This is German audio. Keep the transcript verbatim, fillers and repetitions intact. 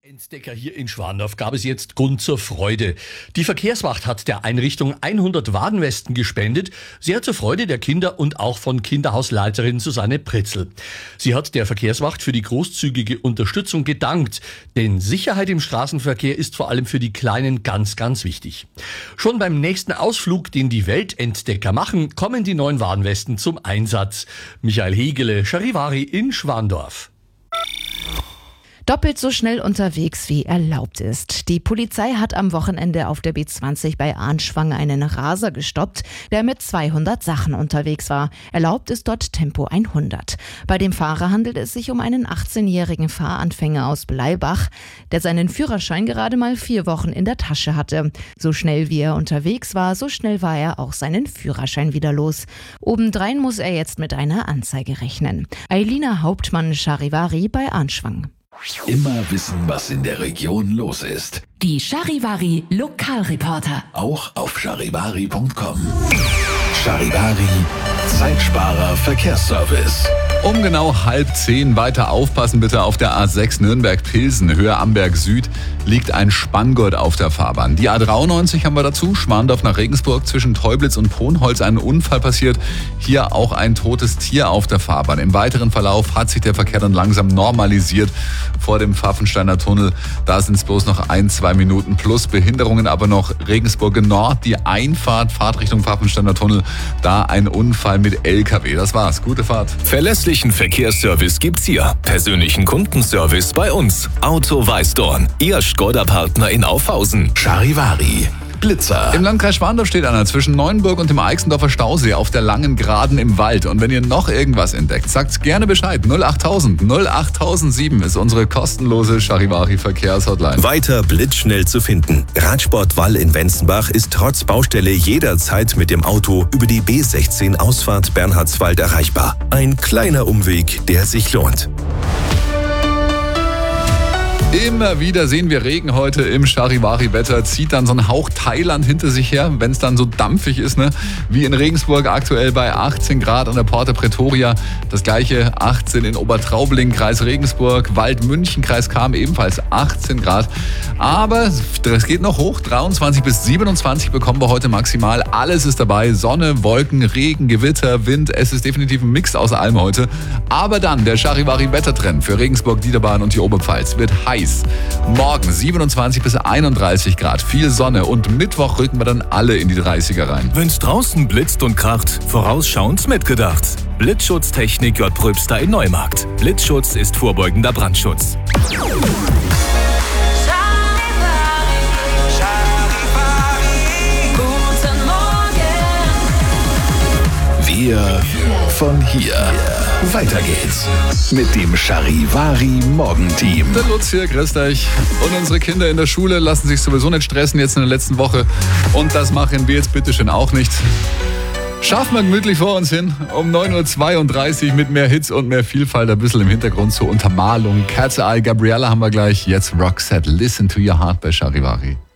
Entdecker hier in Schwandorf gab es jetzt Grund zur Freude. Die Verkehrswacht hat der Einrichtung hundert Warnwesten gespendet, sehr zur Freude der Kinder und auch von Kinderhausleiterin Susanne Pritzel. Sie hat der Verkehrswacht für die großzügige Unterstützung gedankt, denn Sicherheit im Straßenverkehr ist vor allem für die Kleinen ganz, ganz wichtig. Schon beim nächsten Ausflug, den die Weltentdecker machen, kommen die neuen Warnwesten zum Einsatz. Michael Hegele, Charivari in Schwandorf. Doppelt so schnell unterwegs, wie erlaubt ist. Die Polizei hat am Wochenende auf der B zwanzig bei Arnschwang einen Raser gestoppt, der mit zweihundert Sachen unterwegs war. Erlaubt ist dort Tempo hundert. Bei dem Fahrer handelt es sich um einen achtzehnjährigen Fahranfänger aus Bleibach, der seinen Führerschein gerade mal vier Wochen in der Tasche hatte. So schnell wie er unterwegs war, so schnell war er auch seinen Führerschein wieder los. Obendrein muss er jetzt mit einer Anzeige rechnen. Eilina Hauptmann, Charivari bei Arnschwang. Immer wissen, was in der Region los ist. Die Charivari Lokalreporter. Auch auf charivari punkt com. Charivari, Zeitsparer Verkehrsservice. Um genau halb zehn weiter aufpassen bitte auf der A sechs Nürnberg-Pilsen, Höhe Amberg Süd, liegt ein Spanngurt auf der Fahrbahn. Die A dreiundneunzig haben wir dazu, Schwandorf nach Regensburg, zwischen Teublitz und Ponholz ein Unfall passiert. Hier auch ein totes Tier auf der Fahrbahn. Im weiteren Verlauf hat sich der Verkehr dann langsam normalisiert vor dem Pfaffensteiner Tunnel. Da sind es bloß noch ein, zwei Minuten plus Behinderungen, aber noch Regensburg Nord, die Einfahrt, Fahrt Richtung Pfaffensteiner Tunnel, da ein Unfall mit L K W. Das war's, gute Fahrt. Verlässlichen Verkehrsservice gibt's hier. Persönlichen Kundenservice bei uns. Auto Weißdorn, Ihr Skoda-Partner in Aufhausen. Charivari, Blitzer. Im Landkreis Schwandorf steht einer zwischen Neuenburg und dem Eichsendorfer Stausee auf der langen Geraden im Wald. Und wenn ihr noch irgendwas entdeckt, sagt gerne Bescheid. null achttausend null achttausendsieben ist unsere kostenlose Charivari-Verkehrshotline. Weiter blitzschnell zu finden. Radsport Wall in Wenzenbach ist trotz Baustelle jederzeit mit dem Auto über die B sechzehn Ausfahrt Bernhardswald erreichbar. Ein kleiner Umweg, der sich lohnt. Immer wieder sehen wir Regen heute im Charivari-Wetter, zieht dann so ein Hauch Thailand hinter sich her, wenn es dann so dampfig ist, ne? Wie in Regensburg aktuell bei achtzehn Grad an der Porta Pretoria. Das gleiche achtzehn in Obertraubling, Kreis Regensburg, Waldmünchen, Kreis Cham ebenfalls achtzehn Grad. Aber es geht noch hoch, dreiundzwanzig bis siebenundzwanzig bekommen wir heute maximal. Alles ist dabei, Sonne, Wolken, Regen, Gewitter, Wind. Es ist definitiv ein Mix aus allem heute. Aber dann der Charivari-Wettertrend für Regensburg, Niederbayern und die Oberpfalz wird heiß. Morgen siebenundzwanzig bis einunddreißig Grad, viel Sonne und Mittwoch rücken wir dann alle in die dreißiger rein. Wenn's draußen blitzt und kracht, vorausschauend mitgedacht. Blitzschutztechnik J. Pröbster in Neumarkt. Blitzschutz ist vorbeugender Brandschutz. Wir von hier. Weiter geht's mit dem Charivari Morgenteam. Der Lutz hier, grüßt euch. Und unsere Kinder in der Schule lassen sich sowieso nicht stressen jetzt in der letzten Woche. Und das machen wir jetzt bitteschön auch nicht. Schaffen wir gemütlich vor uns hin. Um neun Uhr zweiunddreißig mit mehr Hits und mehr Vielfalt. Ein bisschen im Hintergrund zur Untermalung. Cat's Eye, Gabriella haben wir gleich. Jetzt Roxette, Listen to Your Heart bei Charivari.